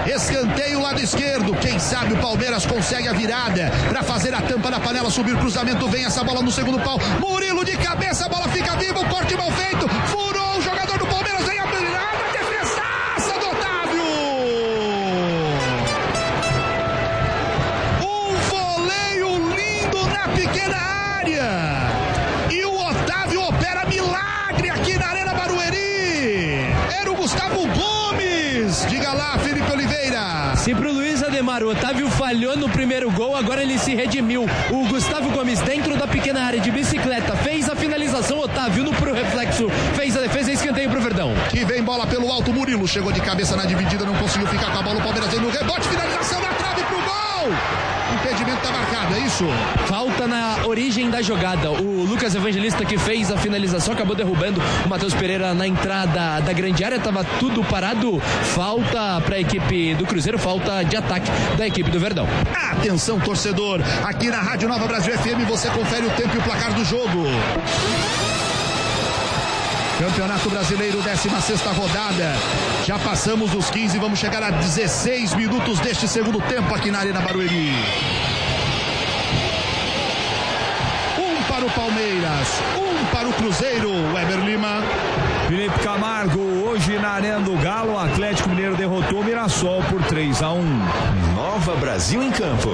Escanteio lado esquerdo. Quem sabe o Palmeiras consegue a virada para fazer a tampa da panela, subir o cruzamento, vem essa bola no segundo pau. Murilo de cabeça, a bola fica viva, o corte mal feito. Furou o jogador do Palmeiras, vem a defesaça do Otávio. Um voleio lindo na pequena área. E o Otávio opera milagre aqui na Arena Barueri. Era o Gustavo Gomes. Diga lá, Felipe Oliveira. Se pro Luiz Ademar o Otávio falhou no primeiro gol, agora ele se redimiu. O Gustavo Gomes dentro da pequena área de bicicleta fez a finalização, Otávio no pro reflexo fez a defesa e escanteio pro Verdão. Que vem bola pelo alto, Murilo chegou de cabeça na dividida, não conseguiu ficar com a bola, o Palmeiras vem no rebote, finalização na trave pro gol. Impedimento tá marcado, é isso? Falta na origem da jogada. O Lucas Evangelista, que fez a finalização, acabou derrubando o Matheus Pereira na entrada da grande área, tava tudo parado. Falta para a equipe do Cruzeiro, falta de ataque da equipe do Verdão. Atenção, torcedor, aqui na Rádio Nova Brasil FM você confere o tempo e o placar do jogo. Campeonato Brasileiro, 16ª rodada. Já passamos dos 15, vamos chegar a 16 minutos deste segundo tempo aqui na Arena Barueri. 1 para o Palmeiras, 1 para o Cruzeiro. Weber Lima. Felipe Camargo, hoje na Arena do Galo, o Atlético Mineiro derrotou o Mirassol por 3-1. Nova Brasil em campo.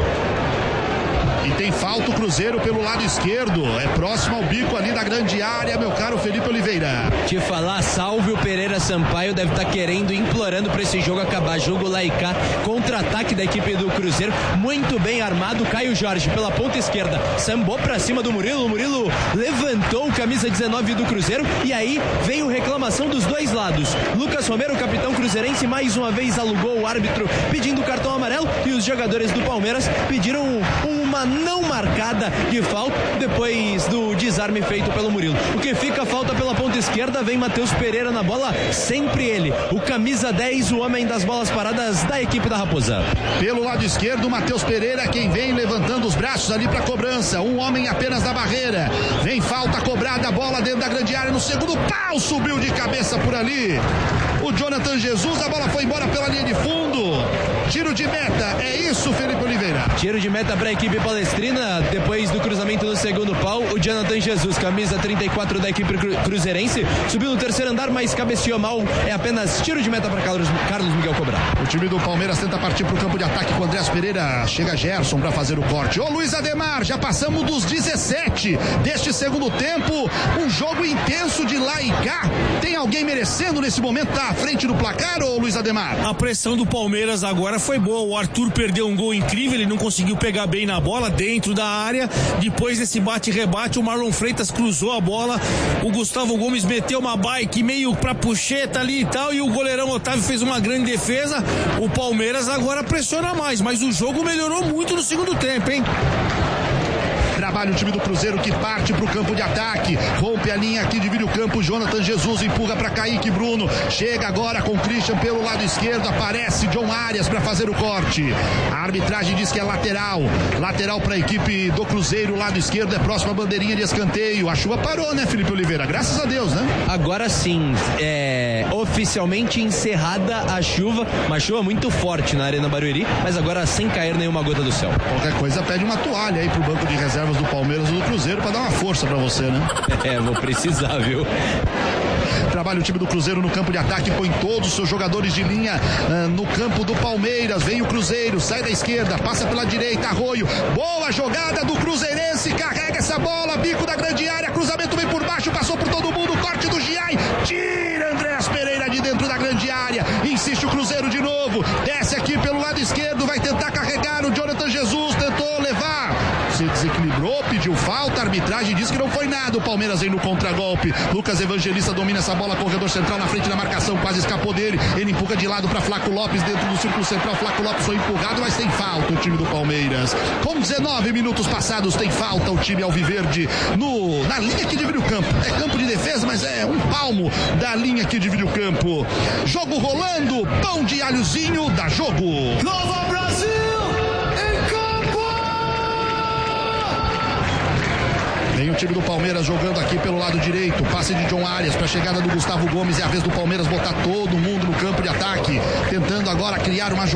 E tem falta o Cruzeiro pelo lado esquerdo. É próximo ao bico ali da grande área, meu caro Felipe Oliveira. Te falar, salve o Pereira Sampaio, deve estar querendo, implorando para esse jogo acabar. Jogo lá e cá, contra-ataque da equipe do Cruzeiro, muito bem armado. Caio Jorge pela ponta esquerda, sambou pra cima do Murilo. O Murilo levantou o camisa 19 do Cruzeiro. E aí veio reclamação dos dois lados. Lucas Romero, o capitão cruzeirense, mais uma vez alugou o árbitro pedindo cartão amarelo. E os jogadores do Palmeiras pediram uma não marcada de falta depois do desarme feito pelo Murilo. O que fica falta pela ponta esquerda, vem Matheus Pereira na bola, sempre ele, o camisa 10, o homem das bolas paradas da equipe da Raposa. Pelo lado esquerdo, Matheus Pereira, quem vem levantando os braços ali para cobrança, um homem apenas da barreira. Vem falta cobrada, a bola dentro da grande área, no segundo pau, subiu de cabeça por ali o Jonathan Jesus, a bola foi embora pela linha de fundo. Tiro de meta, é isso, Felipe Oliveira? Tiro de meta para a equipe palestrina, depois do cruzamento no segundo pau, o Jonathan Jesus, camisa 34 da equipe cruzeirense, subiu no terceiro andar, mas cabeceou mal, é apenas tiro de meta para Carlos Miguel cobrar. O time do Palmeiras tenta partir para o campo de ataque com Andrés Pereira, chega Gerson para fazer o corte. Ô Luiz Ademar, já passamos dos 17 deste segundo tempo, um jogo intenso de lá e cá. Tem alguém merecendo nesse momento estar à frente do placar, ô Luiz Ademar? A pressão do Palmeiras agora foi boa, o Arthur perdeu um gol incrível, ele não conseguiu pegar bem na bola dentro da área, depois desse bate-rebate o Marlon Freitas cruzou a bola, o Gustavo Gomes meteu uma bike meio pra puxeta ali e tal, e o goleirão Otávio fez uma grande defesa. O Palmeiras agora pressiona mais, mas o jogo melhorou muito no segundo tempo, hein? Trabalha o time do Cruzeiro que parte para o campo de ataque, rompe a linha aqui, divide o campo, Jonathan Jesus empurra para Kaique Bruno, chega agora com Christian pelo lado esquerdo, aparece John Arias para fazer o corte. A arbitragem diz que é lateral para a equipe do Cruzeiro, lado esquerdo é próxima bandeirinha de escanteio. A chuva parou, né, Felipe Oliveira? Graças a Deus, né? Agora sim, oficialmente encerrada a chuva, uma chuva muito forte na Arena Barueri, mas agora sem cair nenhuma gota do céu. Qualquer coisa pede uma toalha aí pro banco de reservas do Palmeiras ou do Cruzeiro para dar uma força para você, né? Vou precisar, viu? Trabalha o time do Cruzeiro no campo de ataque, põe todos os seus jogadores de linha no campo do Palmeiras. Vem o Cruzeiro, sai da esquerda, passa pela direita, Arroio, boa jogada do Cruzeirense, carrega essa bola, bico da grande área, cruzamento vem por baixo, passou por todo mundo, corte do Giai, tira Andrés Pereira de dentro da grande área, insiste o Cruzeiro de novo, desce aqui pelo lado esquerdo, vai tentar carregar o Jonathan Jesus, tentou levar, se desequilibrou, pediu falta, a arbitragem diz que não foi nada, o Palmeiras vem no contragolpe, Lucas Evangelista domina essa bola, corredor central na frente da marcação, quase escapou dele, ele empurra de lado para Flaco Lopes dentro do círculo central, Flaco Lopes foi empurrado, mas tem falta o time do Palmeiras, com 19 minutos passados tem falta o time alviverde na linha que divide o campo, é campo de defesa, mas é um palmo da linha que divide o campo, jogo rolando, pão de alhozinho, dá jogo. Nova Brasil! Vem o time do Palmeiras jogando aqui pelo lado direito, passe de John Arias para a chegada do Gustavo Gomes, é a vez do Palmeiras botar todo mundo no campo de ataque, tentando agora criar uma jogada